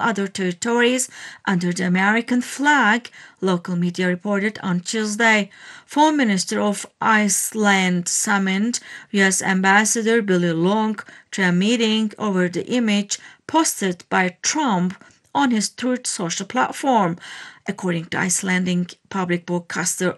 other territories under the American flag, local media reported on Tuesday. Foreign Minister of Iceland summoned U.S. Ambassador Billy Long to a meeting over the image posted by Trump on his Truth social platform, according to Icelandic public broadcaster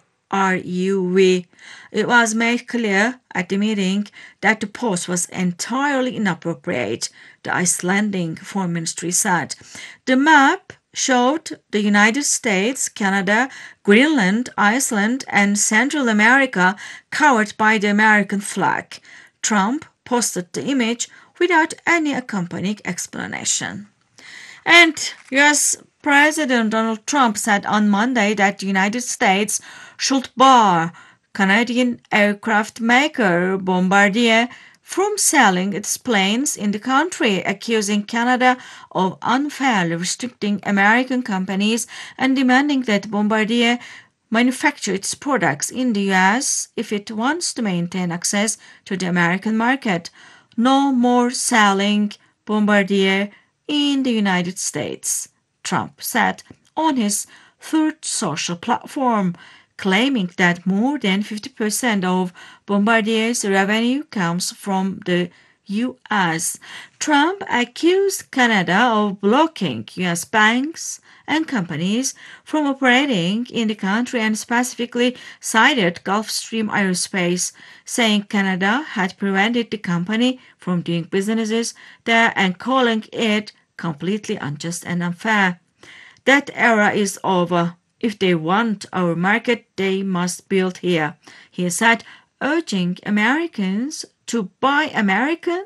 RUV. It was made clear at the meeting that the post was entirely inappropriate, the Icelandic Foreign Ministry said. The map showed the United States, Canada, Greenland, Iceland, and Central America covered by the American flag. Trump posted the image without any accompanying explanation. And U.S. President Donald Trump said on Monday that the United States should bar Canadian aircraft maker Bombardier from selling its planes in the country, accusing Canada of unfairly restricting American companies and demanding that Bombardier manufacture its products in the U.S. if it wants to maintain access to the American market. No more selling Bombardier in the United States, Trump said on his Truth social platform, claiming that more than 50% of Bombardier's revenue comes from the U.S. Trump accused Canada of blocking U.S. banks and companies from operating in the country and specifically cited Gulfstream Aerospace, saying Canada had prevented the company from doing businesses there and calling it completely unjust and unfair. That era is over. If they want our market, they must build here, he said, urging Americans to buy American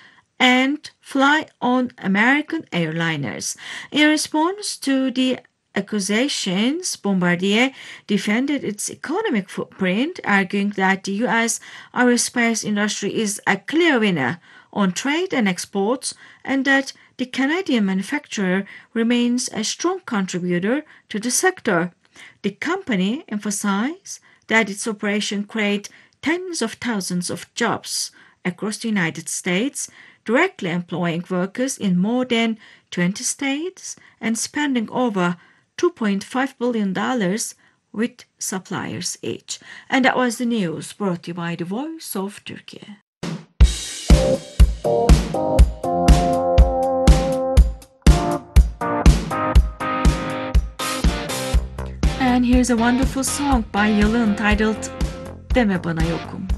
and fly on American airliners. In response to the accusations, Bombardier defended its economic footprint, arguing that the U.S. aerospace industry is a clear winner on trade and exports and that the Canadian manufacturer remains a strong contributor to the sector. The company emphasized that its operation creates tens of thousands of jobs across the United States, directly employing workers in more than 20 states and spending over $2.5 billion with suppliers each. And that was the news brought to you by the Voice of Turkey. And here's a wonderful song by Yalın titled Deme Bana Yokum.